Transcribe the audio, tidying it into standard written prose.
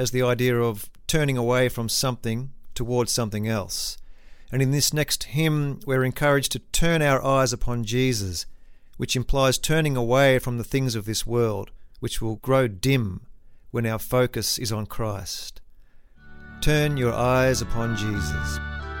has the idea of turning away from something towards something else. And in this next hymn, we're encouraged to turn our eyes upon Jesus, which implies turning away from the things of this world, which will grow dim when our focus is on Christ. Turn your eyes upon Jesus.